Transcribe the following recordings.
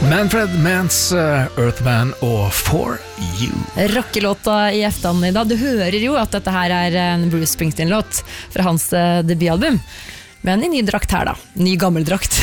Manfred Manns, Earthman og For You. Rockelåta i eftan i dag. Du hører jo at dette her er en Bruce Springsteen-låt fra hans debutalbum. Men i ny drakt her da. Ny gammel drakt.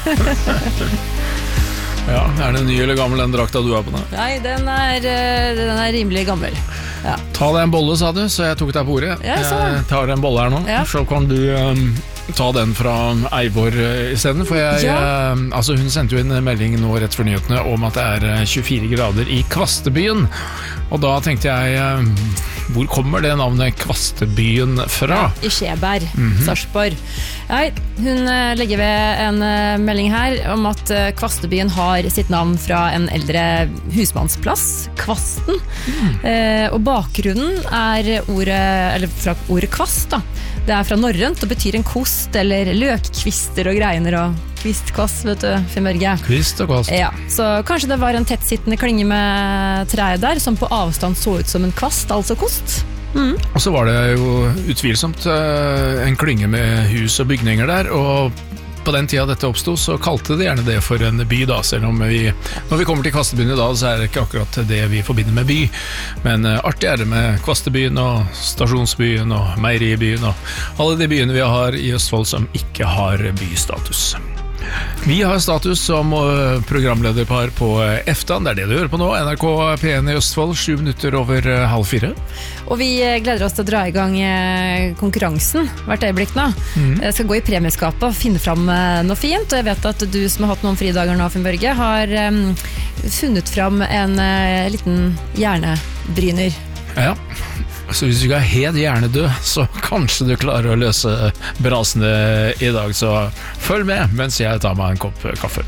Ja, er det ny eller gammel den drakta du har på deg? Nei, den er rimelig gammel. Ja. Ta deg en bolle, sa du, så jeg tok deg på ordet. Ja, jeg tar en bolle her nå, så kan du ta den fra Eivor i stedet. For altså hun sendte jo en melding nå rett før nyhetene om at det er 24 grader i Kvastebyen. Og da tenkte jeg, hvor kommer det navnet Kvastebyen fra? I Skjeberg, Sarpsborg. Nei, hun legger ved en melding her om at Kvastebyen har sitt navn fra en eldre husmannsplass, Kvasten. Og bakgrunnen er fra ordet kvast da. Det er fra norrønt og betyr en kost eller løkkvister og greiner og kvistkvass, vet du, Finnbørge. Kvist og kvast. Ja, så kanskje det var en tettsittende klinge med treet der, som på avstand så ut som en kvast, altså kost. Og så var det jo utvilsomt en klinge med hus og bygninger der, og på den tida dette oppstod, så kalte de gjerne det for en by da, selv om når vi kommer til Kvastebyen i dag, så er det ikke akkurat det vi forbinder med by, men artig er det med Kvastebyen og Stasjonsbyen og Meieribyen og alle de byene vi har i Østfold som ikke har bystatus. Vi har status som programlederpar på eftan, det er det du hører på nå, NRK P1 i Østfold, 7 minutter over 3:30. Og vi gleder oss til å dra i gang konkurransen hvert øyeblikk nå. Jeg skal gå i premieskapet og finne fram noe fint, og jeg vet at du som har hatt noen fridager nå, Finnbørge, har funnet fram en liten hjernebryner. Ja, så hvis du ikke er helt hjernedød, så kanskje du klarer å løse brasene i dag, så følg med mens jeg tar meg en kopp kaffe.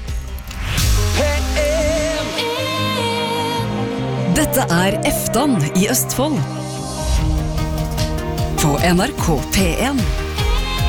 Dette er eftan i Østfold på NRK P1.